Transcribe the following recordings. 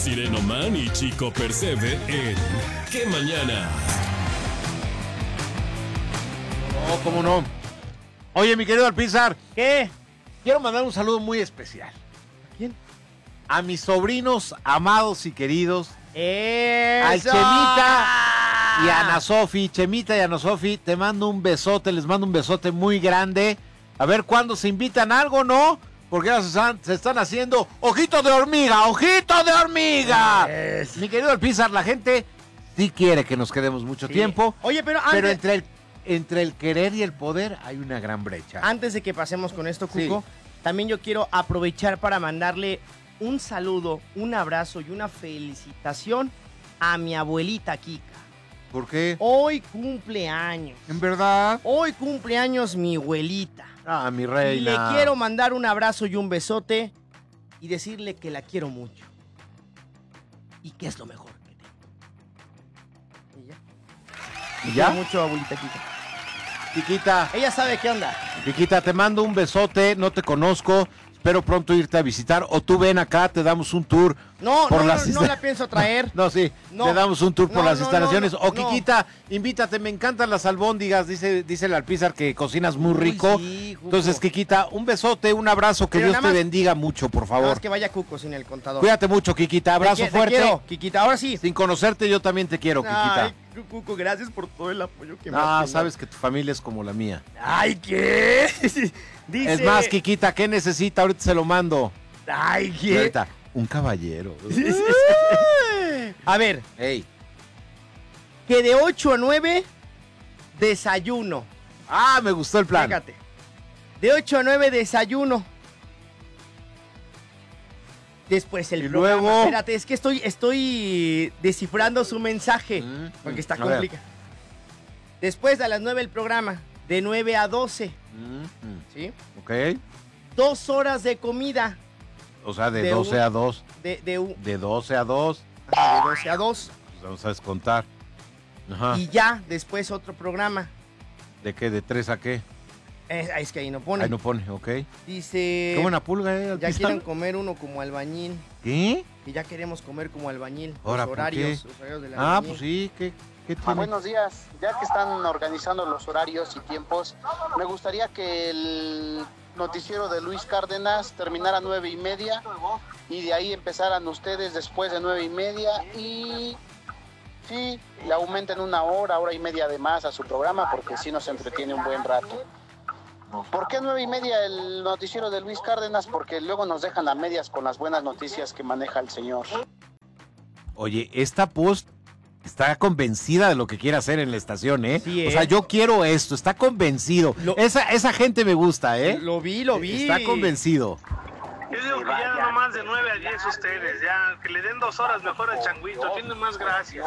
Sirenoman y Chico Percebe en ¿Qué Mañana? Oh, cómo no. Oye, mi querido Alpizar. ¿Qué? Quiero mandar un saludo muy especial. ¿A quién? A mis sobrinos amados y queridos. ¡Eso! Al Chemita y a Ana Sofi. Chemita y Ana Sofi, te mando un besote, les mando un besote muy grande. A ver cuándo se invitan a algo, ¿no? Porque ya se están haciendo ojito de hormiga, ojito de hormiga. Yes. Mi querido Alpizar, la gente sí quiere que nos quedemos mucho tiempo. Oye, pero Pero antes, entre el querer y el poder hay una gran brecha. antes de que pasemos con esto, Sí. Cuco, también yo quiero aprovechar para mandarle un saludo, un abrazo y una felicitación a mi abuelita Kika. ¿Por qué? Hoy cumple años. ¿En verdad? Hoy cumple años mi abuelita. Ah, mi reina. Y le quiero mandar un abrazo y un besote y decirle que la quiero mucho. Y que es lo mejor que tengo. Y ya. ¿Y ya? Quiero mucho, abuelita Kika. Chiquita, Ella sabe qué onda. Chiquita, te mando un besote, no te conozco, espero pronto irte a visitar, o tú ven acá, te damos un tour. No, por no, las no, no la pienso traer. No, sí, No. te damos un tour por No, las no, instalaciones. no, O no. Kikita, invítate, me encantan las albóndigas, dice el Alpizar que cocinas muy Uy, rico. sí, Cuco. Entonces, Kikita, un besote, un abrazo, que Pero Dios nada te más- bendiga mucho, por Nada más favor. que vaya Cuco sin el contador. Cuídate mucho, Kikita, abrazo Te fuerte. quiero, Kikita. Ahora sí. Sin conocerte, yo también te quiero, Kikita. Ay, Cuco, gracias por todo el apoyo que me has Ah, brindado. sabes que tu familia es como la mía. Ay, ¿qué? Dice... Es más, Kikita, ¿qué necesita? Ahorita se lo mando. Ay, Y ¿qué? ahorita, un caballero. A ver, Ey. que de 8 a 9, desayuno. Ah, me gustó el plan. Fíjate. De 8 a 9, desayuno. Después el Y programa. luego- Espérate, es que estoy descifrando su mensaje. Porque está a ver. complicado. Después a las 9 el programa. De 9 a 12. ¿Sí? Ok. 2 horas de comida. O sea, de De 12 un- a 2. De 12 a 2. 12 a 2. Pues vamos a descontar. Ajá. Y ya, después otro programa. ¿De qué? ¿De 3 a qué? Es que ahí no pone. Ahí no pone, ok. Dice... Qué buena pulga, Ya Alpizar. quieren comer uno como albañil. ¿Qué? Que ya queremos comer como albañil. Ahora, Los ¿por horarios. qué? Los horarios del Ah, albañil. pues sí. ¿Qué tiene? Buenos días. Ya que están organizando los horarios y tiempos, me gustaría que el noticiero de Luis Cárdenas terminara a 9:30 y de ahí empezaran ustedes después de 9:30 y sí, le aumenten una hora y media de más a su programa porque sí nos entretiene un buen rato. ¿Por qué 9:30 el noticiero de Luis Cárdenas? Porque luego nos dejan a medias con las buenas noticias que maneja el señor. Oye, esta post está convencida de lo que quiere hacer en la estación, ¿eh? Sí, O sea, ¿eh? yo quiero esto, está convencido. Lo- Esa gente me gusta, ¿eh? Lo vi. Está convencido. Yo digo que ya no más de 9 a 10 ustedes, ya que le den 2 horas mejor al changuito, tiene más gracia.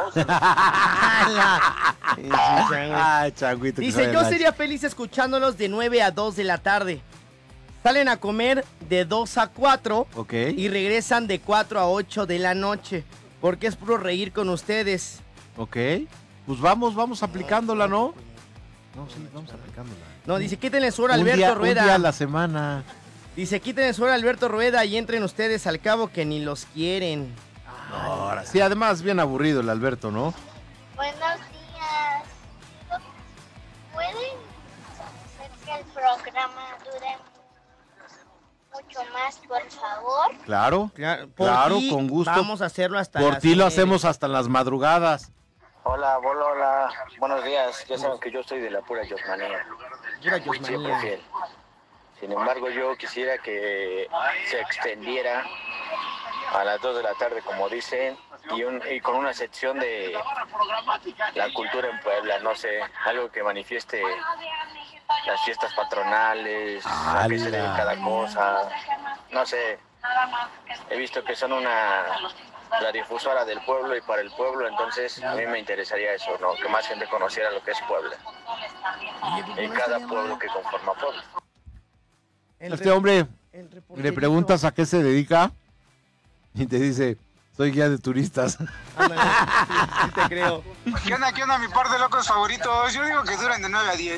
Ay, changuito. que Dice, sabe yo la- sería feliz escuchándolos de 9 a 2 de la tarde. Salen a comer de 2 a 4 Ok. y regresan de 4 a 8 de la noche. Porque es puro reír con ustedes. Ok. Pues vamos aplicándola, ¿no? No, sí, vamos aplicándola. No, dice, quítenle su hora a Un Alberto día Rueda. a la semana. Dice, quítenle su hora a Alberto Rueda y entren ustedes al cabo que ni los quieren. Ahora sí, además bien aburrido el Alberto, ¿no? Buenos días. ¿Pueden hacer que el programa dure mucho más, por favor? Claro. Por Claro, ti con gusto. Vamos a hacerlo hasta Por las ti lo 9. hacemos hasta en las madrugadas. Hola, hola, buenos días. Ya saben que yo soy de la pura yosmanía. Pura Siempre yosmanía. fiel. Sin embargo, yo quisiera que se extendiera a las 2 de la tarde, como dicen, y con una sección de la cultura en Puebla, no sé, algo que manifieste las fiestas patronales, a qué se debe cada cosa, no sé. He visto que son la difusora del pueblo y para el pueblo, entonces a mí me interesaría eso, ¿no? Que más gente conociera lo que es Puebla y cada pueblo que conforma Puebla. Este hombre, le preguntas a qué se dedica y te dice, soy guía de turistas. Ándale, sí te creo. ¿Qué onda, mi par de locos favoritos? Yo digo que duran de 9 a 10.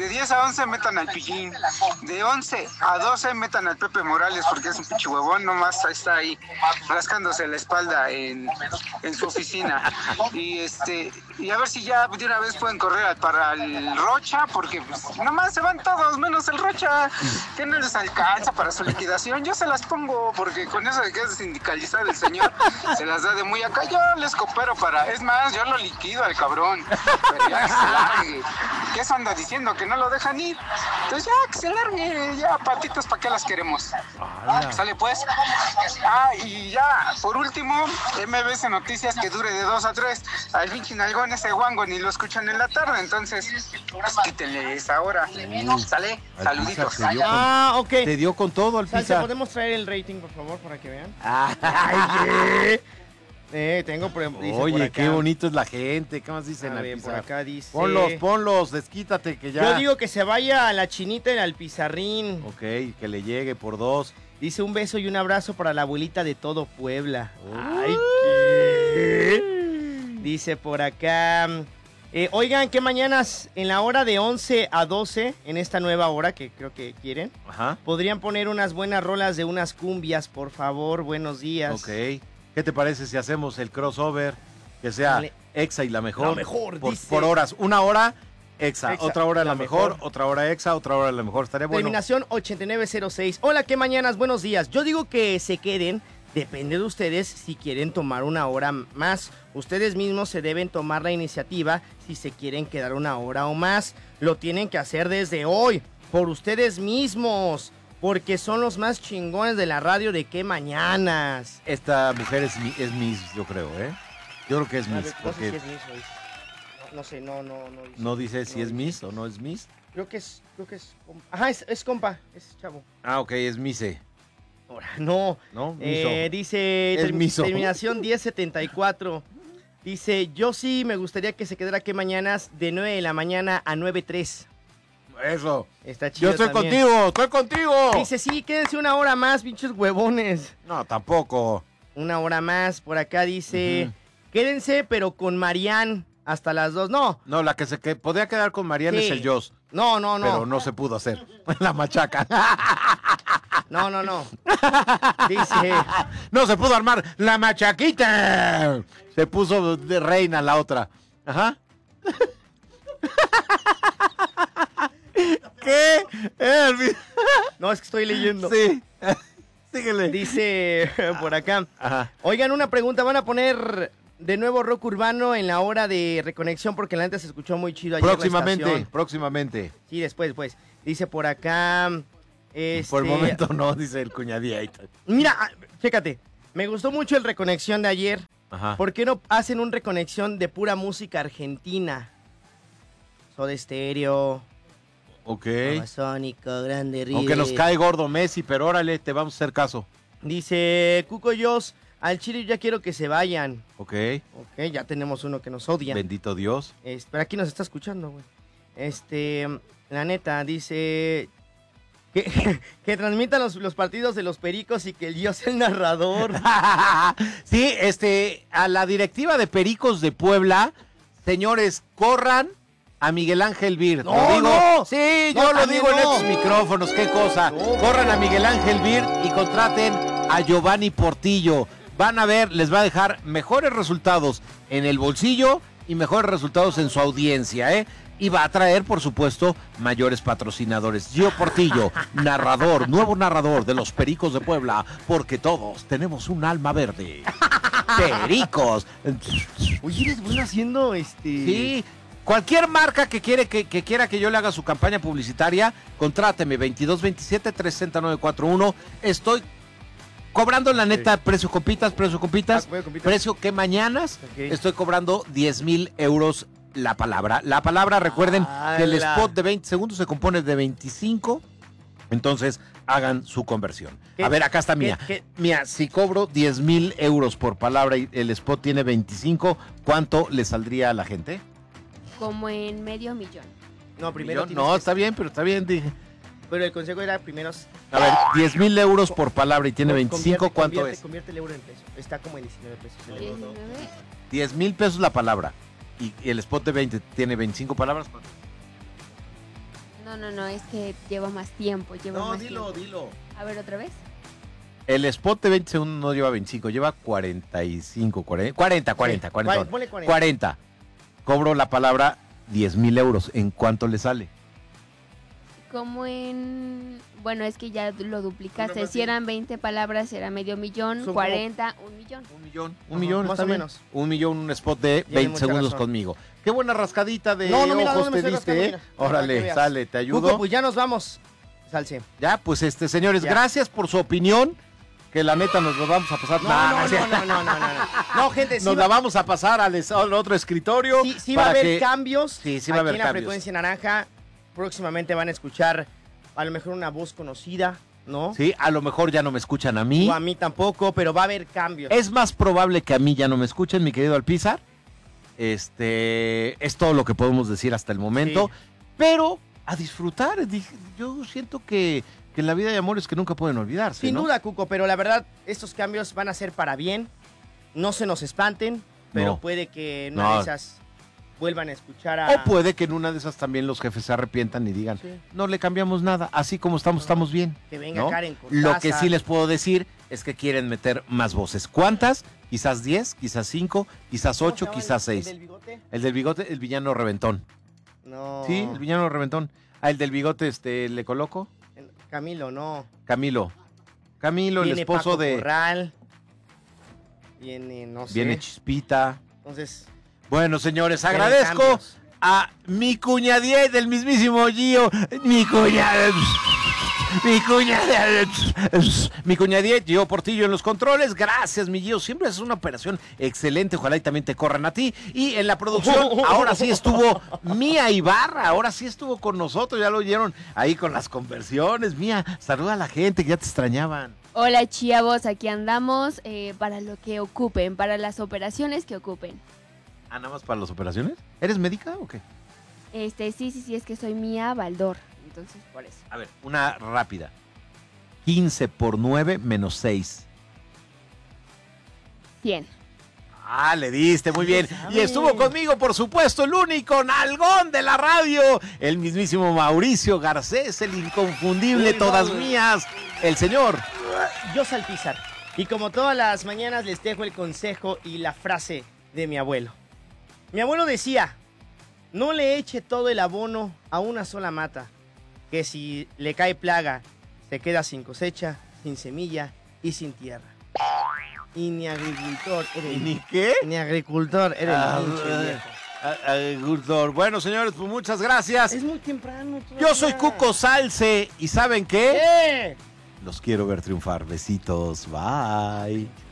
De 10 a 11 metan al Pijín. De 11 a 12 metan al Pepe Morales porque es un pinche huevón, nomás está ahí rascándose la espalda en su oficina. Y a ver si ya de una vez pueden correr para el Rocha, porque pues, nomás se van todos menos el Rocha, que no les alcanza para su liquidación. Yo se las pongo porque con eso de que es sindicalizar el señor, se las da de muy acá. Yo les coopero es más, yo lo liquido al cabrón, pero ya que se largue. ¿Qué eso anda diciendo? Que no lo dejan ir. Entonces ya, que se largue, ya, patitos, ¿para qué las queremos? Sale pues. Y ya, por último, MBS Noticias que dure de 2 a 3. Al pinche nalgón ese guango ni lo escuchan en la tarde, entonces, pues quítenle esa hora. ¿Sale? Saluditos. Ok. Te dio con todo al Salsa, pizza. ¿podemos traer el rating, por favor, para que vean? Tengo Oye, qué bonito es la gente. ¿Qué más dicen? Por acá dice... Ponlos, desquítate que ya. Yo digo que se vaya a la chinita y al pizarrín. Ok, que le llegue por 2. Dice un beso y un abrazo para la abuelita de todo Puebla. Ay, ¿qué? Dice por acá... oigan, ¿qué mañanas en la hora de 11 a 12, en esta nueva hora que creo que quieren, podrían poner unas buenas rolas de unas cumbias, por favor? Buenos días. Ok. ¿Qué te parece si hacemos el crossover? Que sea Exa y la mejor. La mejor, por horas. Una hora Exa, otra hora la mejor, otra hora Exa, otra hora la mejor. Estaría bueno. Terminación 8906. Hola, ¿qué mañanas? Buenos días. Yo digo que se queden. Depende de ustedes si quieren tomar una hora más. Ustedes mismos se deben tomar la iniciativa si se quieren quedar una hora o más. Lo tienen que hacer desde hoy, por ustedes mismos, porque son los más chingones de la radio de qué mañanas. Esta mujer es Miss, yo creo, ¿eh? Yo creo que es Miss. No sé si es Miss hoy. No sé, no dice. ¿No dice si es Miss o no es Miss? Creo que es ajá, es compa, es chavo. Ok, es Mise. No, Miso. Dice es Miso. Terminación 1074. Dice, yo sí me gustaría que se quedara que mañanas de 9 de la mañana a 9:03. Eso. Está chido. Yo estoy contigo. Dice, sí, quédense una hora más, pinches huevones. No, tampoco. Una hora más. Por acá dice, quédense, pero con Marian hasta las 2. No, la que podía quedar con Mariana es el Joss. No. Pero no se pudo hacer. La machaca. No. Dice, no se pudo armar la machaquita. Se puso de reina la otra. Ajá. ¿Qué? No, es que estoy leyendo. Sí. Síguele. Dice por acá. Ajá. Oigan, una pregunta. ¿Van a poner de nuevo rock urbano en la hora de reconexión? Porque la neta se escuchó muy chido ayer. Próximamente. Sí, después. Dice por acá... Por el momento no, dice el cuñadito. Mira, chécate. Me gustó mucho el reconexión de ayer. Ajá. ¿Por qué no hacen un reconexión de pura música argentina? Soda Stereo. Ok. Babasónico, Grande Ríos. Aunque nos cae gordo Messi, pero órale, te vamos a hacer caso. Dice Cuco Yos, al Chile ya quiero que se vayan. Ok, ya tenemos uno que nos odia. bendito Dios. Pero aquí nos está escuchando, güey. La neta, dice... Que transmitan los partidos de los Pericos y que el Dios sea el narrador. Sí, a la directiva de Pericos de Puebla, señores, corran a Miguel Ángel Bir. ¡No! Sí, yo lo digo en estos micrófonos, qué cosa. Corran a Miguel Ángel Bir y contraten a Giovanni Portillo. Van a ver, les va a dejar mejores resultados en el bolsillo y mejores resultados en su audiencia, ¿eh? Y va a traer, por supuesto, mayores patrocinadores. Gio Portillo, nuevo narrador de los Pericos de Puebla, porque todos tenemos un alma verde. Pericos. Oye, eres bueno haciendo Sí, cualquier marca que quiera que yo le haga su campaña publicitaria, contráteme 2227-36941. Estoy cobrando la neta precio compitas, precio que mañanas estoy cobrando 10,000 euros la palabra. La palabra, recuerden que el spot de 20 segundos se compone de 25, entonces hagan su conversión. A ver, acá está Mía. Mía, si cobro 10,000 euros por palabra y el spot tiene 25, ¿cuánto le saldría a la gente? Como en $500,000. No, primero No, está bien, dije. Pero el consejo era primero... A ver, 10,000 euros por palabra y tiene 25, ¿cuánto es? Convierte el euro en peso. Está como en 19 pesos. 10,000 pesos la palabra. Y el spot de 20 tiene 25 palabras. No, es que lleva más tiempo. No, dilo. A ver, ¿otra vez? El spot de 20 segundos no lleva 25, lleva 45, 40. Ponle 40. Cobro la palabra 10,000 euros. ¿En cuánto le sale? Como en... Bueno, es que ya lo duplicaste. Una más, Si eran 20 palabras, era medio millón. Son 40, 1 millón. Un millón, más está o bien. menos. 1 millón, un spot de Tiene 20 mucha segundos razón. conmigo. Qué buena rascadita de No, mira, ojos no me te estoy diste, rascando, ¿eh? mira, para que Órale, veas. sale, te ayudo. Cuco, pues ya nos vamos, Salce. Ya, pues señores, Ya. gracias por su opinión. Que la neta nos lo vamos a pasar. No, gente, sí Nos la vamos a pasar al otro escritorio. sí va a para haber que- cambios. Sí, sí va a haber aquí en la cambios. frecuencia naranja. Próximamente van a escuchar a lo mejor una voz conocida, ¿no? Sí, a lo mejor ya no me escuchan a mí. O a mí tampoco, pero va a haber cambios. Es más probable que a mí ya no me escuchen, mi querido Alpizar. Es todo lo que podemos decir hasta el momento. Sí. Pero a disfrutar. Yo siento que en la vida hay amores que nunca pueden olvidarse. Sin ¿no? duda, Cuco, pero la verdad, estos cambios van a ser para bien. No se nos espanten, pero No. puede que en No. una de esas vuelvan a escuchar a... O puede que en una de esas también los jefes se arrepientan y digan, Sí. no le cambiamos nada, así como estamos bien. Que venga ¿no? Karen Lo Cortázar. que sí les puedo decir es que quieren meter más voces. ¿Cuántas? Quizás 10, quizás 5, quizás ¿Cómo 8, se llama quizás el 6. del bigote? El del bigote, el villano reventón. No. Sí, el villano reventón. Ah, el del bigote, le coloco. Camilo, no. Camilo, el Viene esposo Paco de... Corral. Viene, no sé. Viene Chispita. Entonces, Bueno, señores, vienen agradezco cambios. a mi cuñadie del mismísimo Gio. Mi cuñadie. Mi cuñadie, Gio Portillo en los controles. Gracias, mi Gio. Siempre es una operación excelente. Ojalá y también te corran a ti. Y en la producción, ahora sí estuvo Mía Ibarra. Ahora sí estuvo con nosotros. Ya lo oyeron ahí con las conversiones. Mía, saluda a la gente que ya te extrañaban. Hola, chavos, aquí andamos para lo que ocupen, para las operaciones que ocupen. Ah, nada más para las operaciones. ¿Eres médica o qué? Sí, es que soy Mía Baldor, entonces por eso. A ver, una rápida. 15 por 9 menos 6. 100. Ah, le diste, muy bien. sabe. Y estuvo conmigo, por supuesto, el único nalgón de la radio, el mismísimo Mauricio Garcés, el inconfundible, todas mías, el señor. Yo Salpizar. Y como todas las mañanas les dejo el consejo y la frase de mi abuelo. Mi abuelo decía, no le eche todo el abono a una sola mata, que si le cae plaga, se queda sin cosecha, sin semilla y sin tierra. Y ni agricultor eres. ¿Y ni qué? Ni agricultor eres. pinche viejo. Agricultor. Bueno, señores, pues muchas gracias. Es muy temprano. Yo soy todavía. Cuco Salce y ¿saben qué? ¿Qué? Los quiero ver triunfar. Besitos. Bye.